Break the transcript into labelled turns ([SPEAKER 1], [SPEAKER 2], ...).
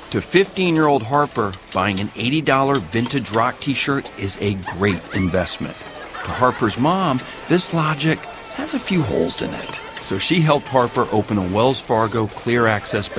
[SPEAKER 1] To 15-year-old Harper, buying an $80 vintage rock t-shirt is a great investment. To Harper's mom, this logic has a few holes in it. So she helped Harper open a Wells Fargo Clear Access